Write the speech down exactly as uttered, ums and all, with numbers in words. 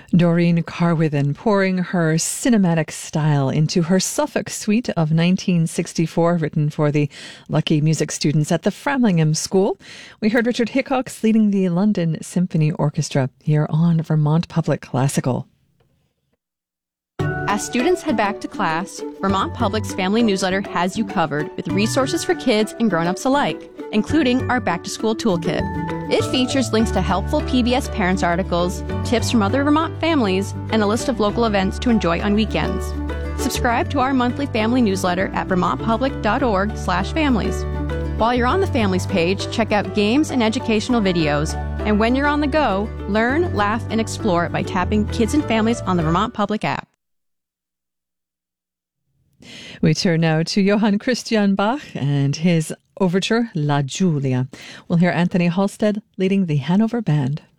Doreen Carwithen pouring her cinematic style into her Suffolk suite of nineteen sixty-four, written for the lucky music students at the Framlingham School. We heard Richard Hickox leading the London Symphony Orchestra here on Vermont Public Classical. As students head back to class, Vermont Public's family newsletter has you covered with resources for kids and grown-ups alike, including our back-to-school toolkit. It features links to helpful P B S Parents articles, tips from other Vermont families, and a list of local events to enjoy on weekends. Subscribe to our monthly family newsletter at vermontpublic.org slash families. While you're on the Families page, check out games and educational videos. And when you're on the go, learn, laugh, and explore by tapping Kids and Families on the Vermont Public app. We turn now to Johann Christian Bach and his overture, La Giulia. We'll hear Anthony Halstead leading the Hanover Band.